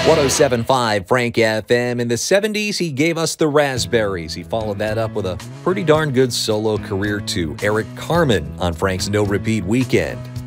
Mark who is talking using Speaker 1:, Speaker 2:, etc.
Speaker 1: 107.5 Frank FM. In the 70s, he gave us the Raspberries. He followed that up with a pretty darn good solo career, too. Eric Carmen on Frank's No Repeat Weekend.